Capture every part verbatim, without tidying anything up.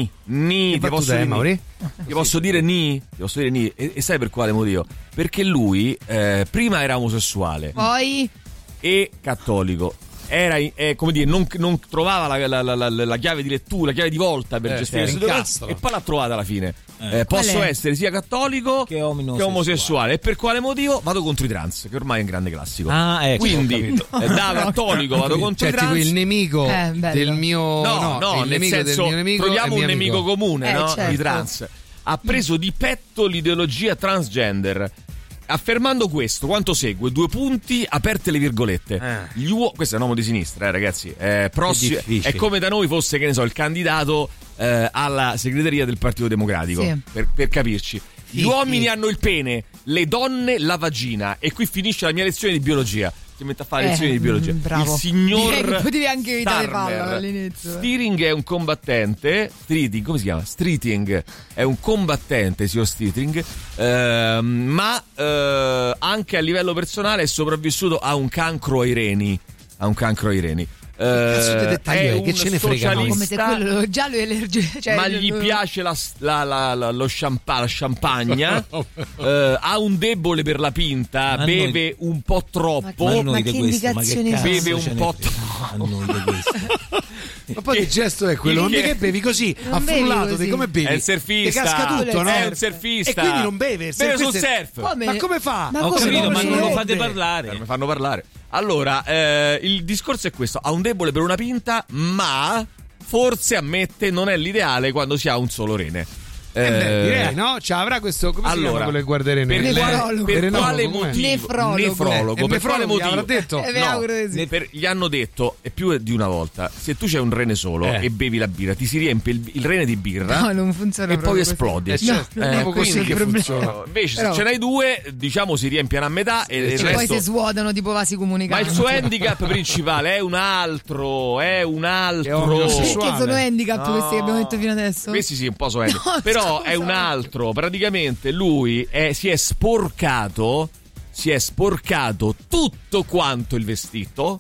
ni, ni, ti posso dire Mauri? Ti posso dire ni, ti posso dire ni, e, e sai per quale motivo? Perché lui eh, prima era omosessuale, poi e cattolico. Era eh, come dire, non, non trovava la, la, la, la, la chiave di lettura, la chiave di volta per eh, gestire eh, il incastro, e poi l'ha trovata alla fine. Eh, eh, posso essere sia cattolico che omosessuale. che omosessuale. E per quale motivo? Vado contro i trans, che ormai è un grande classico. Ah, ecco, quindi eh, da cattolico vado contro cioè, i trans. Tipo il nemico eh, del mio no, no, no il nel nemico senso, del mio nemico troviamo un mio nemico amico. comune, eh, no? certo. I trans. Ha preso di petto l'ideologia transgender, affermando questo, quanto segue, due punti, aperte le virgolette. Eh. Gli uo- questo è un uomo di sinistra, eh, ragazzi. Eh, prossi- è, è come da noi fosse, che ne so, il candidato eh, alla segreteria del Partito Democratico. Sì. Per, per capirci. Gli sì, uomini sì. hanno il pene, le donne la vagina. E qui finisce la mia lezione di biologia. Si mette a fare eh, lezioni di biologia. Bravo. Il signor Direi che potevi anche evitare Starmer. palla all'inizio. Streeting è un combattente. Streeting, come si chiama? Streeting è un combattente, signor Streeting. Eh, ma eh, anche a livello personale è sopravvissuto a un cancro ai reni. A un cancro ai reni. Che cazzo di dettaglio è? Che ce ne frega, no? Come se quello già lui è allergico, cioè ma gli lo... piace la, la, la, la, lo champagne, la champagna. eh, ha un debole per la pinta, ma beve noi... un po' troppo. Ma, ma, ma che indicazioni ma che beve un po' troppo. Ma poi che gesto è quello? Non che bevi così, affrullato, di come bevi? È un surfista. Che casca tutto, no? È un surfista. E quindi non beve. Beve sul surf. Come? Ma come fa? Ma ho capito, ma non lo fate Eh, parlare. mi fanno parlare. Allora, eh, il discorso è questo: ha un debole per una pinta, ma forse ammette non è l'ideale quando si ha un solo rene. Eh, beh, direi, no? Cioè, avrà questo, come allora, si chiama quello che guarda per, nefrologo. per Nefrologo, quale com'è? motivo? Nefrologo. Nefrologo. Eh, per quale motivo? Avrà detto? Eh, no, sì. per, gli hanno detto, e più di una volta, se tu c'hai un rene solo eh. e bevi la birra, ti si riempie il, il rene di birra, no, non funziona e poi così. esplodi. Eh, certo, no, eh, così che funziona. Invece però... se ce n'hai due, diciamo si riempiono a metà e il cioè, resto... poi si svuotano tipo vasi comunicati. Ma il suo handicap principale è un altro, è un altro. Perché sono handicap no. questi che abbiamo detto fino adesso? Questi sì, un po' sono handicap. No, però scusa. è un altro. Praticamente lui è, si è sporcato, si è sporcato tutto quanto il vestito,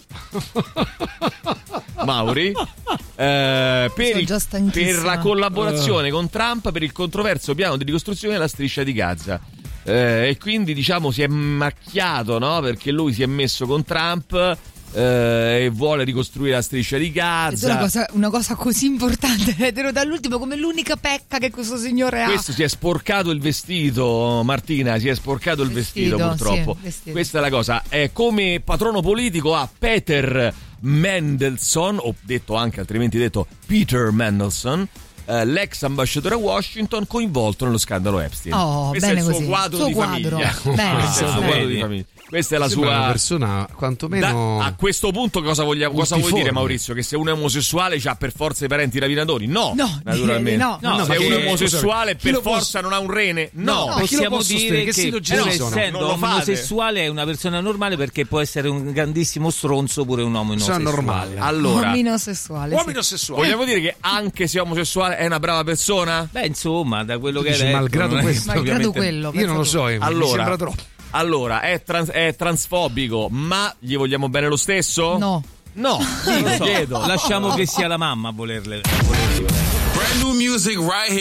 Mauri, eh, per, il, per la collaborazione uh. con Trump per il controverso piano di ricostruzione della striscia di Gaza. Eh, e quindi diciamo si è macchiato, no? Perché lui si è messo con Trump eh, e vuole ricostruire la striscia di Gaza. È una cosa, una cosa così importante, è tenuta all'ultimo come l'unica pecca che questo signore ha. Questo si è sporcato il vestito, Martina, si è sporcato il vestito, vestito purtroppo. Sì, vestito. Questa è la cosa. È come patrono politico a Peter Mandelson, o detto anche altrimenti detto Peter Mandelson, eh, l'ex ambasciatore a Washington coinvolto nello scandalo Epstein. Oh, questo bene è il suo così. quadro suo di quadro. famiglia. Bene, questo è il suo quadro di famiglia. Questa è la sembra sua una persona quantomeno da, a questo punto cosa, vogliamo, cosa vuoi dire, Maurizio? Che se uno è omosessuale c'ha per forza i parenti rapinatori? No, no naturalmente no, no, no, se uno è omosessuale scusa, per forza posso... non ha un rene? No, no possiamo dire che, che pur essendo omosessuale è una persona normale, perché può essere un grandissimo stronzo pure un uomo non normale. Allora, uomino sessuale, uomino sì. sessuale. Vogliamo dire che anche se è omosessuale è una brava persona? Beh, insomma, da quello tu che è malgrado questo, malgrado quello, io non lo so, allora, mi sembra troppo. Allora, è, trans, è transfobico, ma gli vogliamo bene lo stesso? No. No, non so. Chiedo, lasciamo che sia la mamma a volerle. A volerle. Brand new music right here.